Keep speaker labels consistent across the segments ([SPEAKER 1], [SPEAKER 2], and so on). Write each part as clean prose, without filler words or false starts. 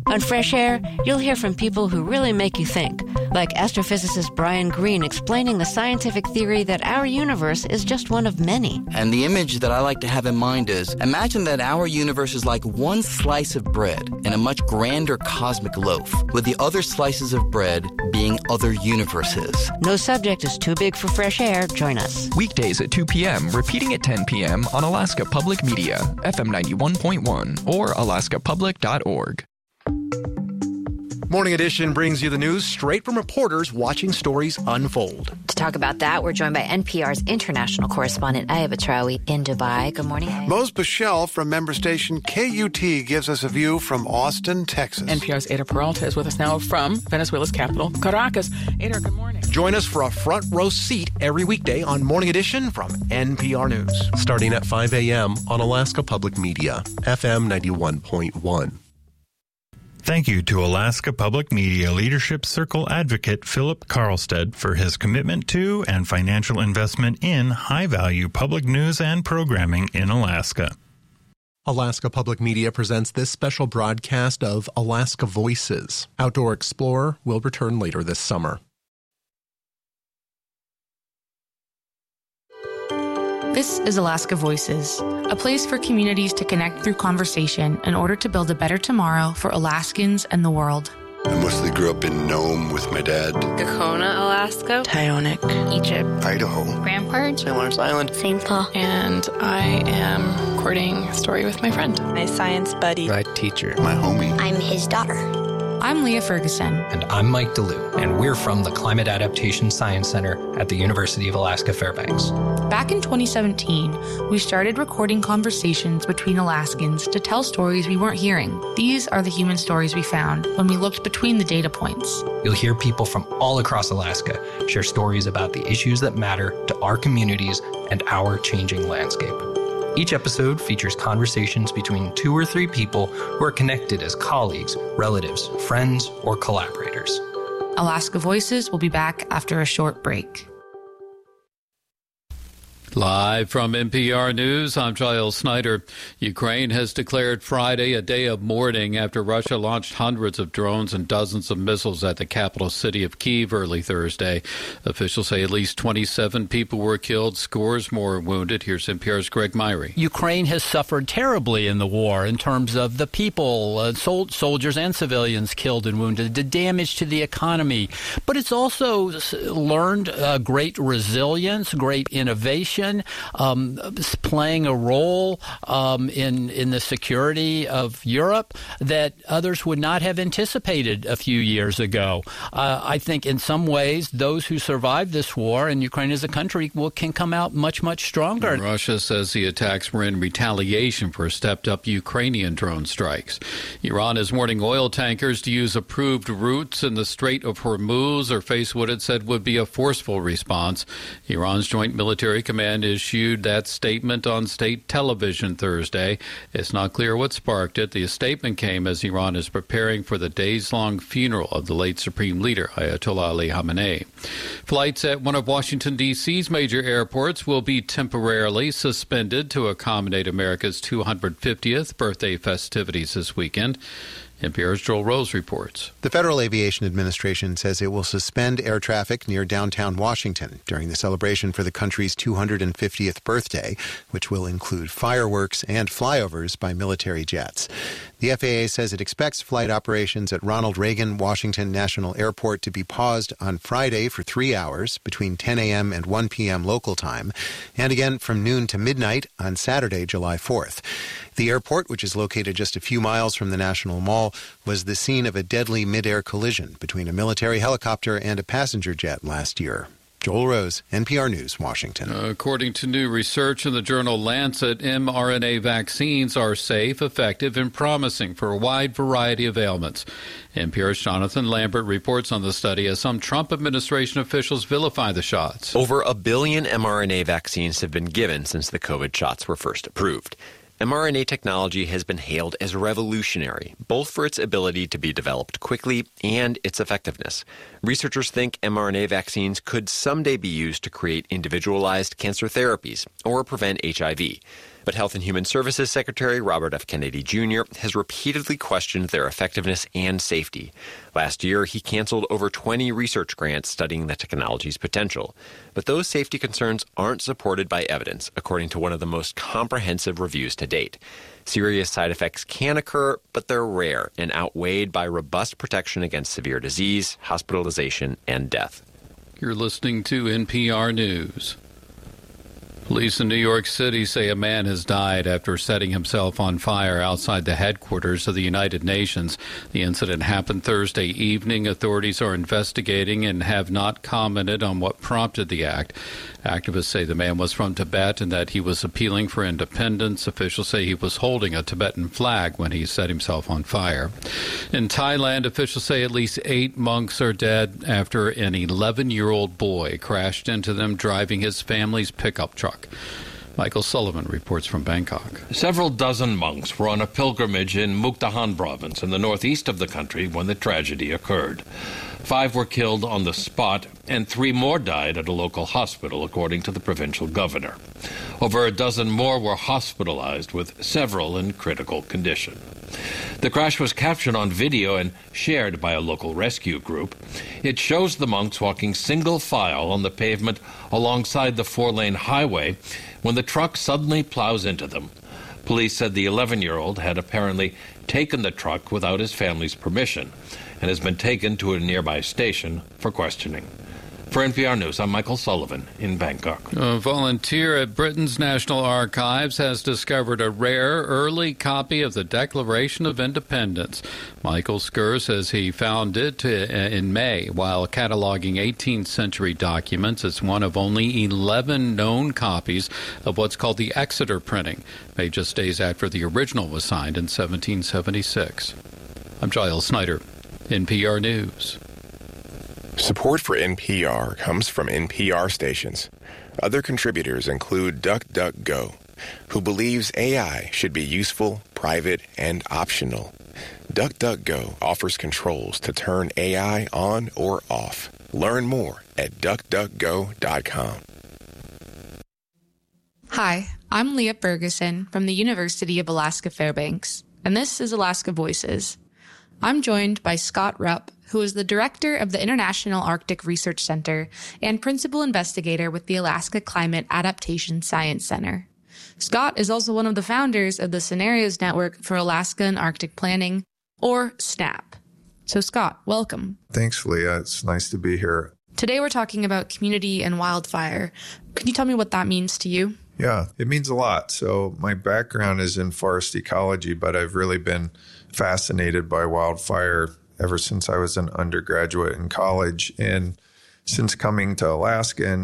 [SPEAKER 1] On Fresh Air, you'll hear from people who really make you think, like astrophysicist Brian Greene explaining the scientific theory that our universe is just one of many.
[SPEAKER 2] And the image that I like to have in mind is, imagine that our universe is like one slice of bread in a much grander cosmic loaf, with the other slices of bread being other universes.
[SPEAKER 1] No subject is too big for Fresh Air. Join us.
[SPEAKER 3] Weekdays at 2 p.m., repeating at 10 p.m. on Alaska Public Media, FM 91.1 or alaskapublic.org.
[SPEAKER 4] Morning Edition brings you the news straight from reporters watching stories unfold.
[SPEAKER 5] To talk about that, we're joined by NPR's international correspondent, Aya Batrawi, in Dubai. Good morning, Aya.
[SPEAKER 6] Mose Bichelle from member station KUT gives us a view from Austin, Texas.
[SPEAKER 7] NPR's Ada Peralta is with us now from Venezuela's capital, Caracas. Ada, good morning.
[SPEAKER 4] Join us for a front row seat every weekday on Morning Edition from NPR News.
[SPEAKER 8] Starting at 5 a.m. on Alaska Public Media, FM 91.1.
[SPEAKER 9] Thank you to Alaska Public Media Leadership Circle advocate Philip Carlstead for his commitment to and financial investment in high-value public news and programming in Alaska.
[SPEAKER 8] Alaska Public Media presents this special broadcast of Alaska Voices. Outdoor Explorer will return later this summer.
[SPEAKER 10] This is Alaska Voices, a place for communities to connect through conversation in order to build a better tomorrow for Alaskans and the world.
[SPEAKER 11] I mostly grew up in Nome with my dad.
[SPEAKER 12] Gakona, Alaska.
[SPEAKER 13] Tyonek,
[SPEAKER 12] Egypt.
[SPEAKER 11] Idaho.
[SPEAKER 12] Rampart.
[SPEAKER 13] St. Lawrence Island.
[SPEAKER 12] St. Paul.
[SPEAKER 14] And I am recording a story with my friend.
[SPEAKER 15] My science buddy.
[SPEAKER 16] My teacher.
[SPEAKER 11] My homie.
[SPEAKER 17] I'm his daughter.
[SPEAKER 10] I'm Leah Ferguson.
[SPEAKER 18] And I'm Mike DeLue, and we're from the Climate Adaptation Science Center at the University of Alaska Fairbanks.
[SPEAKER 10] Back in 2017, we started recording conversations between Alaskans to tell stories we weren't hearing. These are the human stories we found when we looked between the data points.
[SPEAKER 18] You'll hear people from all across Alaska share stories about the issues that matter to our communities and our changing landscape. Each episode features conversations between 2 or 3 people who are connected as colleagues, relatives, friends, or collaborators.
[SPEAKER 10] Alaska Voices will be back after a short break.
[SPEAKER 19] Live from NPR News, I'm Giles Snyder. Ukraine has declared Friday a day of mourning after Russia launched hundreds of drones and dozens of missiles at the capital city of Kyiv early Thursday. Officials say at least 27 people were killed, scores more wounded. Here's NPR's Greg Myrie.
[SPEAKER 20] Ukraine has suffered terribly in the war in terms of the people, soldiers and civilians killed and wounded, the damage to the economy. But it's also learned great resilience, great innovation, playing a role in the security of Europe that others would not have anticipated a few years ago. I think in some ways those who survived this war, and Ukraine as a country, can come out much, much stronger.
[SPEAKER 19] Russia says the attacks were in retaliation for stepped-up Ukrainian drone strikes. Iran is warning oil tankers to use approved routes in the Strait of Hormuz or face what it said would be a forceful response. Iran's Joint Military Command issued that statement on state television Thursday. It's not clear what sparked it. The statement came as Iran is preparing for the days-long funeral of the late Supreme Leader, Ayatollah Ali Khamenei. Flights at one of Washington, D.C.'s major airports will be temporarily suspended to accommodate America's 250th birthday festivities this weekend. NPR's Joel Rose reports.
[SPEAKER 6] The Federal Aviation Administration says it will suspend air traffic near downtown Washington during the celebration for the country's 250th birthday, which will include fireworks and flyovers by military jets. The FAA says it expects flight operations at Ronald Reagan Washington National Airport to be paused on Friday for 3 hours between 10 a.m. and 1 p.m. local time, and again from noon to midnight on Saturday, July 4th. The airport, which is located just a few miles from the National Mall, was the scene of a deadly mid-air collision between a military helicopter and a passenger jet last year. Joel Rose, NPR News, Washington.
[SPEAKER 19] According to new research in the journal Lancet, mRNA vaccines are safe, effective, and promising for a wide variety of ailments. NPR's Jonathan Lambert reports on the study as some Trump administration officials vilify the shots.
[SPEAKER 2] Over 1 billion mRNA vaccines have been given since the COVID shots were first approved. mRNA technology has been hailed as revolutionary, both for its ability to be developed quickly and its effectiveness. Researchers think mRNA vaccines could someday be used to create individualized cancer therapies or prevent HIV. But Health and Human Services Secretary Robert F. Kennedy Jr. has repeatedly questioned their effectiveness and safety. Last year, he canceled over 20 research grants studying the technology's potential. But those safety concerns aren't supported by evidence, according to one of the most comprehensive reviews to date. Serious side effects can occur, but they're rare and outweighed by robust protection against severe disease, hospitalization, and death.
[SPEAKER 19] You're listening to NPR News. Police in New York City say a man has died after setting himself on fire outside the headquarters of the United Nations. The incident happened Thursday evening. Authorities are investigating and have not commented on what prompted the act. Activists say the man was from Tibet and that he was appealing for independence. Officials say he was holding a Tibetan flag when he set himself on fire. In Thailand, officials say at least 8 monks are dead after an 11-year-old boy crashed into them driving his family's pickup truck. Michael Sullivan reports from Bangkok.
[SPEAKER 13] Several dozen monks were on a pilgrimage in Mukdahan province in the northeast of the country when the tragedy occurred. 5 were killed on the spot, and 3 more died at a local hospital, according to the provincial governor. Over a dozen more were hospitalized, with several in critical condition. The crash was captured on video and shared by a local rescue group. It shows the monks walking single file on the pavement alongside the 4-lane highway when the truck suddenly plows into them. Police said the 11-year-old had apparently taken the truck without his family's permission and has been taken to a nearby station for questioning. For NPR News, I'm Michael Sullivan in Bangkok.
[SPEAKER 19] A volunteer at Britain's National Archives has discovered a rare early copy of the Declaration of Independence. Michael Skur says he found it in May while cataloging 18th century documents. It's one of only 11 known copies of what's called the Exeter printing, made just days after the original was signed in 1776. I'm Giles Snyder, NPR News.
[SPEAKER 15] Support for NPR comes from NPR stations. Other contributors include DuckDuckGo, who believes AI should be useful, private, and optional. DuckDuckGo offers controls to turn AI on or off. Learn more at DuckDuckGo.com.
[SPEAKER 10] Hi, I'm Leah Ferguson from the University of Alaska Fairbanks, and this is Alaska Voices. I'm joined by Scott Rupp, who is the director of the International Arctic Research Center and principal investigator with the Alaska Climate Adaptation Science Center. Scott is also one of the founders of the Scenarios Network for Alaska and Arctic Planning, or SNAP. So Scott, welcome.
[SPEAKER 16] Thanks, Leah. It's nice to be here.
[SPEAKER 10] Today we're talking about community and wildfire. Can you tell me what that means to you?
[SPEAKER 16] Yeah, it means a lot. So my background is in forest ecology, but I've really been fascinated by wildfire ever since I was an undergraduate in college. And since coming to Alaska in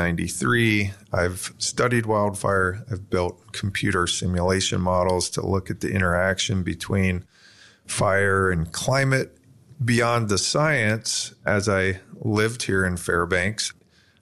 [SPEAKER 16] 1993, I've studied wildfire. I've built computer simulation models to look at the interaction between fire and climate. Beyond the science, as I lived here in Fairbanks,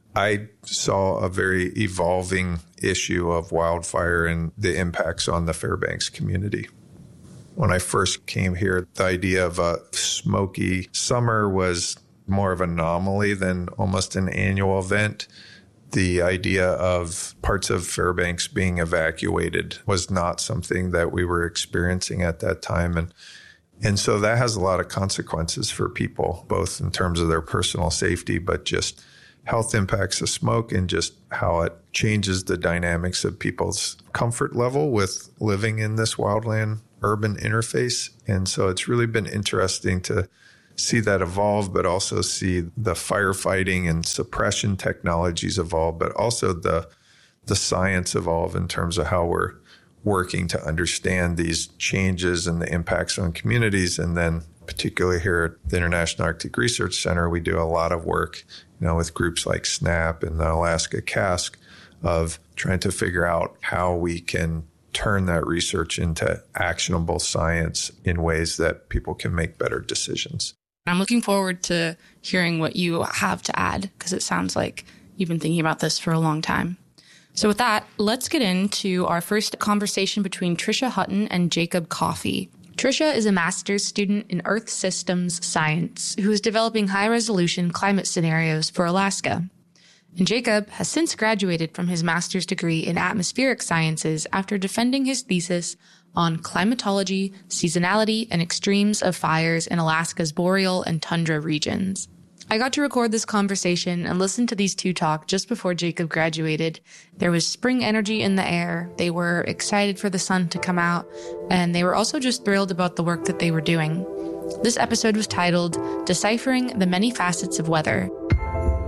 [SPEAKER 16] I saw a very evolving issue of wildfire and the impacts on the Fairbanks community. When I first came here, the idea of a smoky summer was more of an anomaly than almost an annual event. The idea of parts of Fairbanks being evacuated was not something that we were experiencing at that time. And so that has a lot of consequences for people, both in terms of their personal safety, but just health impacts of smoke and just how it changes the dynamics of people's comfort level with living in this wildland urban interface. And so it's really been interesting to see that evolve, but also see the firefighting and suppression technologies evolve, but also the science evolve in terms of how we're working to understand these changes and the impacts on communities. And then particularly here at the International Arctic Research Center, we do a lot of work, with groups like SNAP and the Alaska CASC of trying to figure out how we can turn that research into actionable science in ways that people can make better decisions.
[SPEAKER 10] I'm looking forward to hearing what you have to add, because it sounds like you've been thinking about this for a long time. So with that, let's get into our first conversation between Tricia Hutton and Jacob Coffey. Tricia is a master's student in Earth Systems Science who is developing high-resolution climate scenarios for Alaska. And Jacob has since graduated from his master's degree in atmospheric sciences after defending his thesis on climatology, seasonality, and extremes of fires in Alaska's boreal and tundra regions. I got to record this conversation and listen to these two talk just before Jacob graduated. There was spring energy in the air. They were excited for the sun to come out, and they were also just thrilled about the work that they were doing. This episode was titled Deciphering the Many Facets of Weather,